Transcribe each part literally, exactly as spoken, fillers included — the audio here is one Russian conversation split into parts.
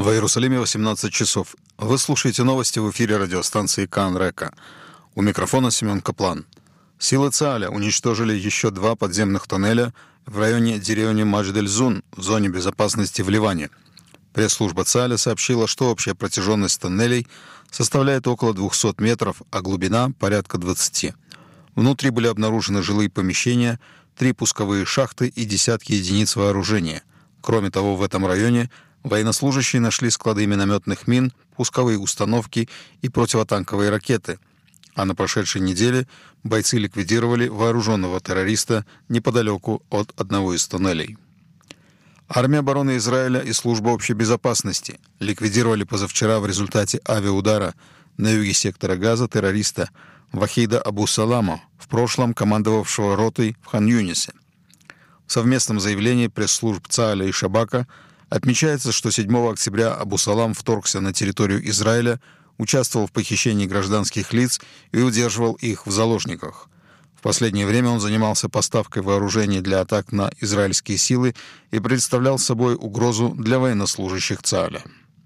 В Иерусалиме восемнадцать часов. Вы слушаете новости в эфире радиостанции Кан Река. У микрофона Семен Каплан. Силы ЦААля уничтожили еще два подземных тоннеля в районе деревни Мадждель-Зун в зоне безопасности в Ливане. Пресс-служба ЦААля сообщила, что общая протяженность тоннелей составляет около двухсот метров, а глубина — порядка двадцати. Внутри были обнаружены жилые помещения, три пусковые шахты и десятки единиц вооружения. Кроме того, в этом районе военнослужащие нашли склады минометных мин, пусковые установки и противотанковые ракеты. А на прошедшей неделе бойцы ликвидировали вооруженного террориста неподалеку от одного из тоннелей. Армия обороны Израиля и служба общей безопасности ликвидировали позавчера в результате авиаудара на юге сектора Газа террориста Вахида Абу-Салама, в прошлом командовавшего ротой в Хан-Юнисе. В совместном заявлении пресс-служб ЦААля и Шабака отмечается, что седьмого октября Абу-Салам вторгся на территорию Израиля, участвовал в похищении гражданских лиц и удерживал их в заложниках. В последнее время он занимался поставкой вооружений для атак на израильские силы и представлял собой угрозу для военнослужащих ЦААля.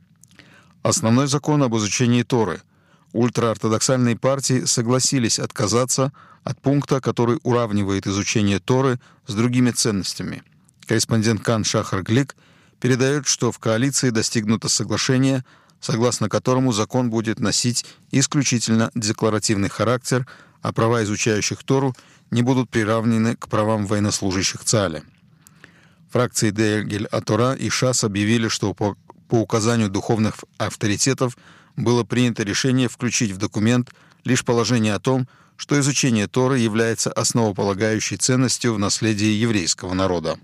Основной закон об изучении Торы. Ультраортодоксальные партии согласились отказаться от пункта, который уравнивает изучение Торы с другими ценностями. Корреспондент Кан Шахар Глик передает, что в коалиции достигнуто соглашение, согласно которому закон будет носить исключительно декларативный характер, а права изучающих Тору не будут приравнены к правам военнослужащих ЦААля. Фракции Дегель ат-Тора и ШАС объявили, что по, по указанию духовных авторитетов было принято решение включить в документ лишь положение о том, что изучение Торы является основополагающей ценностью в наследии еврейского народа.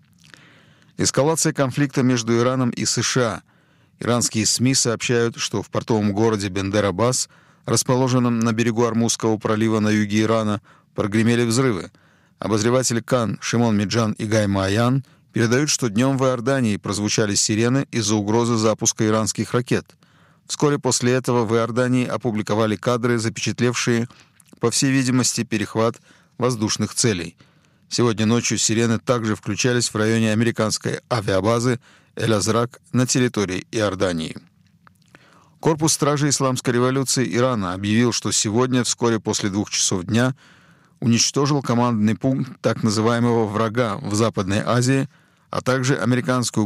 Эскалация конфликта между Ираном и США. Иранские СМИ сообщают, что в портовом городе Бендер-Аббас, расположенном на берегу Ормузского пролива на юге Ирана, прогремели взрывы. Обозреватели Кан Шимон Миджан и Гай Мааян передают, что днем в Иордании прозвучали сирены из-за угрозы запуска иранских ракет. Вскоре после этого в Иордании опубликовали кадры, запечатлевшие, по всей видимости, перехват воздушных целей. Сегодня ночью сирены также включались в районе американской авиабазы Эль-Азрак на территории Иордании. Корпус стражей исламской революции Ирана объявил, что сегодня, вскоре после двух часов дня, уничтожил командный пункт так называемого врага в Западной Азии, а также американскую